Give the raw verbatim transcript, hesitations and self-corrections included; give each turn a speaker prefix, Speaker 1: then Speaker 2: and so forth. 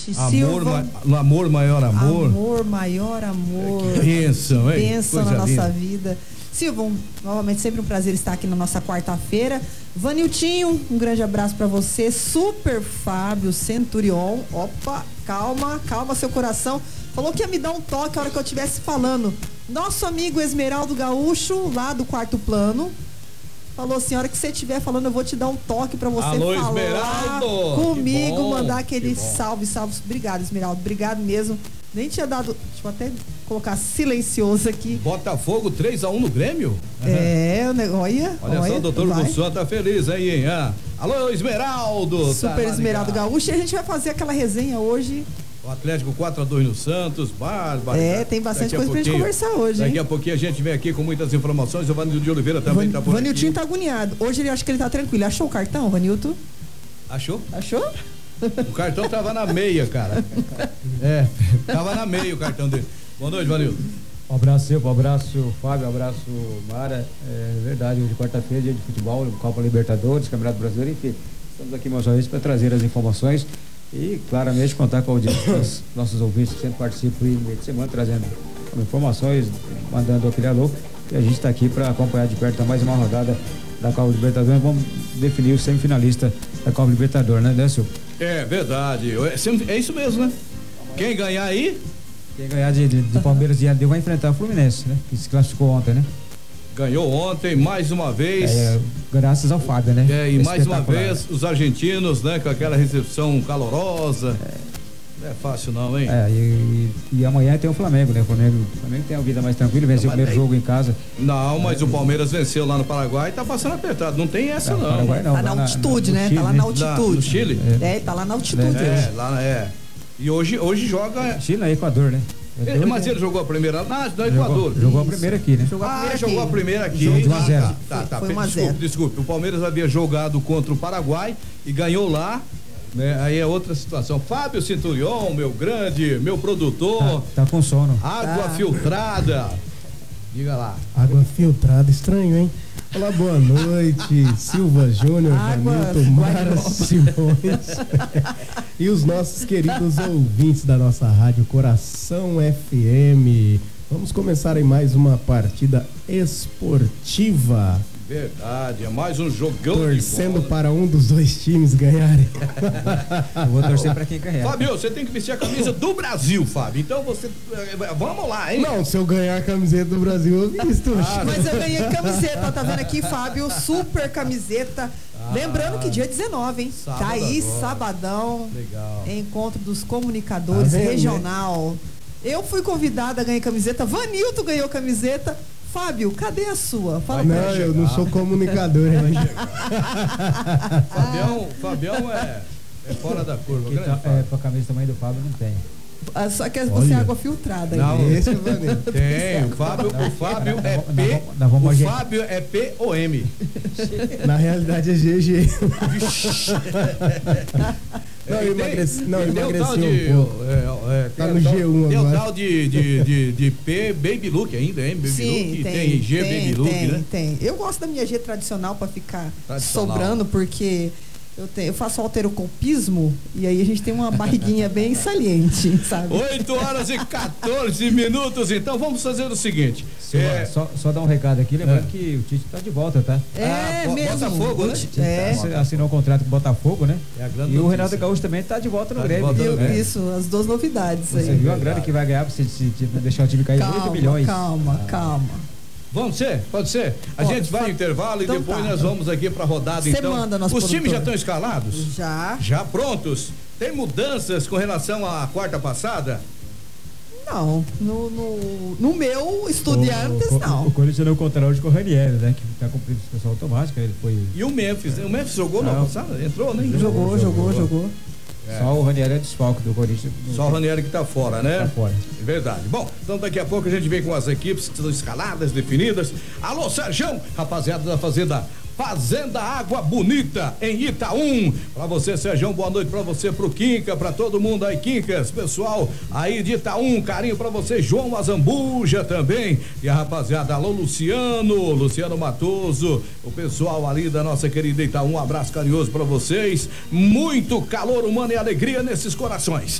Speaker 1: Ixi,
Speaker 2: amor,
Speaker 1: Silva.
Speaker 2: Ma, amor, maior amor.
Speaker 1: Amor, maior amor.
Speaker 2: Que bênção, hein?
Speaker 1: Bênção
Speaker 2: Coisa
Speaker 1: na nossa
Speaker 2: linda.
Speaker 1: vida. Silva, um, novamente sempre um prazer estar aqui na nossa quarta-feira. Vaniltinho, um grande abraço pra você. Super Fábio Centurion. Opa, calma, calma seu coração. Falou que ia me dar um toque a hora que eu estivesse falando. Nosso amigo Esmeraldo Gaúcho, lá do quarto plano, falou assim, a hora que você estiver falando, eu vou te dar um toque pra você
Speaker 2: Alô,
Speaker 1: falar
Speaker 2: Esmeraldo!
Speaker 1: comigo,
Speaker 2: Que bom,
Speaker 1: mandar aquele
Speaker 2: que bom.
Speaker 1: salve, salve. Obrigado, Esmeraldo, obrigado mesmo. Nem tinha dado, deixa eu até colocar silencioso aqui.
Speaker 2: Botafogo três a um no Grêmio?
Speaker 1: É, o negócio, olha,
Speaker 2: Olha,
Speaker 1: olha
Speaker 2: só, o doutor
Speaker 1: vai.
Speaker 2: Mussó tá feliz aí, hein? Ah, alô, Esmeraldo!
Speaker 1: Super
Speaker 2: tá
Speaker 1: Esmeraldo
Speaker 2: ligado.
Speaker 1: Gaúcho, e a gente vai fazer aquela resenha hoje.
Speaker 2: O Atlético quatro a dois no Santos, bárbaro.
Speaker 1: É, tem bastante
Speaker 2: Daqui a
Speaker 1: coisa pra gente
Speaker 2: pouquinho-
Speaker 1: conversar hoje,
Speaker 2: Daqui
Speaker 1: hein?
Speaker 2: a pouquinho a gente vem aqui com muitas informações. O Vanildo de Oliveira também
Speaker 1: Van,
Speaker 2: tá por
Speaker 1: Vaniltinho
Speaker 2: aqui.
Speaker 1: tá agoniado. Hoje ele acha que ele tá tranquilo. Achou o cartão, Vanilton?
Speaker 2: Achou?
Speaker 1: Achou?
Speaker 2: O cartão tava na meia, cara. É, tava na meia o cartão dele. Boa noite, Vanildo.
Speaker 3: Um abraço, seu, um abraço, Fábio, um abraço, Mara. É verdade, hoje quarta-feira, dia de futebol, Copa Libertadores, Campeonato Brasileiro, enfim. Estamos aqui mais uma vez para trazer as informações e, claramente, contar com a audiência dos nossos ouvintes que sempre participam aí no meio de semana, trazendo informações, mandando aquele alô. E a gente está aqui para acompanhar de perto mais uma rodada da Copa Libertadores. Vamos definir o semifinalista da Copa Libertadores, né, né, Silvio?
Speaker 2: É verdade. É isso mesmo, né? Quem ganhar aí,
Speaker 3: Quem ganhar de, de, de Palmeiras e L D vai enfrentar o Fluminense, né? Que se classificou ontem, né?
Speaker 2: ganhou ontem, mais uma vez.
Speaker 3: É, graças ao Fábio, né?
Speaker 2: É, e mais uma
Speaker 3: Espetacular.
Speaker 2: vez os argentinos, né, com aquela recepção calorosa. Não é fácil não, hein?
Speaker 3: É, e, e amanhã tem o Flamengo, né? O Flamengo, o Flamengo tem a vida mais tranquila, venceu o primeiro jogo em casa.
Speaker 2: Não, mas o Palmeiras venceu lá no Paraguai e tá passando apertado. Não tem essa,
Speaker 3: Não,
Speaker 2: não.
Speaker 3: Paraguai não.
Speaker 1: Tá na
Speaker 3: lá
Speaker 1: altitude,
Speaker 3: no
Speaker 1: né?
Speaker 3: Chile,
Speaker 1: Tá lá na altitude.
Speaker 2: No Chile?
Speaker 1: É, tá lá na altitude.
Speaker 2: É, lá é. E hoje, hoje joga.
Speaker 3: Chile não é Equador, né?
Speaker 2: Ele, mas ele jogou a primeira lá no Equador.
Speaker 3: Jogou, jogou a primeira aqui, né?
Speaker 1: Jogou a
Speaker 2: Ah,
Speaker 1: primeira
Speaker 2: jogou
Speaker 1: aqui.
Speaker 2: a primeira aqui.
Speaker 3: Jogo de um a zero.
Speaker 2: Ah, tá, tá,
Speaker 1: Foi
Speaker 2: tá.
Speaker 1: um a zero.
Speaker 2: Desculpe, desculpe. O Palmeiras havia jogado contra o Paraguai e ganhou lá. Né? Aí é outra situação. Fábio Centurion, meu grande, meu produtor.
Speaker 3: Tá, tá com sono.
Speaker 2: Água
Speaker 1: Tá.
Speaker 2: filtrada. Diga lá.
Speaker 4: Água filtrada, estranho, hein? Olá, boa noite, Silva Júnior,
Speaker 1: Água
Speaker 4: Jamilton, Mara
Speaker 1: Guaioba.
Speaker 4: Simões e os nossos queridos ouvintes da nossa rádio Coração F M. Vamos começar em mais uma partida esportiva,
Speaker 2: Verdade, é mais um jogão
Speaker 4: torcendo
Speaker 2: de bola.
Speaker 4: para um dos dois times ganharem.
Speaker 3: Eu vou torcer pra quem ganhar.
Speaker 2: Fábio, você tem que vestir a camisa do Brasil, Fábio. Então você. eh, Vamos lá, hein?
Speaker 4: Não, se eu ganhar a camiseta do Brasil, eu visto.
Speaker 1: Mas eu ganhei camiseta, tá vendo aqui, Fábio? Super camiseta. Lembrando que dia dezenove, hein?
Speaker 2: Sábado
Speaker 1: Tá aí,
Speaker 2: agora.
Speaker 1: sabadão.
Speaker 2: Legal.
Speaker 1: Encontro dos comunicadores
Speaker 4: Tá vendo, né?
Speaker 1: regional. Eu fui convidada a ganhar camiseta. Vanilton ganhou camiseta. Fábio, cadê a sua? Fala pra
Speaker 4: Não,
Speaker 1: gente.
Speaker 4: eu não sou comunicador, né?
Speaker 2: Fabião, Fabião é, é fora da curva.
Speaker 3: Quem
Speaker 2: Grande
Speaker 3: tá,
Speaker 2: Fábio.
Speaker 3: é, pra camisa também do Fábio não tem.
Speaker 1: Ah, Só que você
Speaker 4: Olha.
Speaker 1: é água filtrada.
Speaker 2: Não,
Speaker 1: hein?
Speaker 4: Esse é o Vanilton.
Speaker 2: Tem, o Fábio, o Fábio é
Speaker 3: Nós
Speaker 2: P.
Speaker 3: vamos- nós vamos
Speaker 2: O
Speaker 3: ajeitar.
Speaker 2: Fábio é P O M.
Speaker 4: Na realidade é G G. Não,
Speaker 2: É, e
Speaker 4: emagreci-
Speaker 2: tem-
Speaker 4: não,
Speaker 2: e tem o
Speaker 4: emagreceu
Speaker 2: tal de,
Speaker 4: um pouco.
Speaker 2: é, é,
Speaker 4: Tá
Speaker 2: tem
Speaker 4: no
Speaker 2: o tal-
Speaker 4: G um
Speaker 2: Tem o
Speaker 4: agora.
Speaker 2: tal de, de, de, de P Baby Look ainda, hein? Baby
Speaker 1: Sim,
Speaker 2: Look.
Speaker 1: tem,
Speaker 2: Tem G
Speaker 1: tem,
Speaker 2: Baby Look,
Speaker 1: tem,
Speaker 2: né?
Speaker 1: tem. Eu gosto da minha G tradicional pra ficar
Speaker 2: Tradicional.
Speaker 1: sobrando, porque eu, tenho, eu faço alterocopismo e aí a gente tem uma barriguinha bem saliente, sabe?
Speaker 2: oito horas e quatorze minutos, então vamos fazer o seguinte.
Speaker 3: Silva,
Speaker 2: É,
Speaker 3: só, só dar um recado aqui, lembrando
Speaker 2: É.
Speaker 3: que o Tite tá de volta, tá?
Speaker 1: É
Speaker 2: Ah, Bo-
Speaker 1: mesmo.
Speaker 2: Botafogo, né?
Speaker 1: É.
Speaker 3: Assi- Assinou um contrato com o Botafogo, né?
Speaker 2: É a grande
Speaker 3: E o
Speaker 2: notícia.
Speaker 3: Renato Gaúcho também tá de volta no
Speaker 2: Tá de
Speaker 3: Grêmio.
Speaker 2: volta no
Speaker 3: viu?
Speaker 2: Grêmio.
Speaker 3: É.
Speaker 1: Isso, as duas novidades
Speaker 3: Você
Speaker 1: aí.
Speaker 3: viu a grana que vai ganhar pra se, se, se deixar o time cair? oito
Speaker 1: Calma,
Speaker 3: milhões.
Speaker 1: calma, calma.
Speaker 2: Vamos ser? Pode ser? A
Speaker 1: Pode,
Speaker 2: gente vai ao
Speaker 1: pode.
Speaker 2: intervalo e
Speaker 1: Então
Speaker 2: depois
Speaker 1: tá.
Speaker 2: nós vamos aqui pra rodada,
Speaker 1: Você
Speaker 2: então.
Speaker 1: manda, nosso
Speaker 2: Os times
Speaker 1: produtor.
Speaker 2: já estão escalados?
Speaker 1: Já?
Speaker 2: Já prontos? Tem mudanças com relação à quarta passada?
Speaker 1: Não. No, no, no meu Estudiantes,
Speaker 3: o, o,
Speaker 1: não.
Speaker 3: O Corinthians não contará hoje com o Ranieri, né? Que tá cumprindo suspensão automática. Ele foi.
Speaker 2: E o Memphis? O Memphis jogou na
Speaker 3: Não.
Speaker 2: passada? Entrou, né?
Speaker 1: Jogou, jogou, jogou.
Speaker 2: É.
Speaker 3: Só o Ranieri é desfalque do Corinthians.
Speaker 2: Só o Ranieri que tá fora, né?
Speaker 3: Tá fora.
Speaker 2: É verdade. Bom, então daqui a pouco a gente vem com as equipes que estão escaladas, definidas. Alô, Sérgio, rapaziada da Fazenda. Fazenda Água Bonita, em Itaú. Pra você, Sérgio, boa noite pra você, pro Quinca, pra todo mundo aí, Quincas, pessoal aí de Itaú, carinho pra você, João Azambuja também. E a rapaziada, alô, Luciano, Luciano Matoso, o pessoal ali da nossa querida Itaú, um abraço carinhoso pra vocês. Muito calor humano e alegria nesses corações.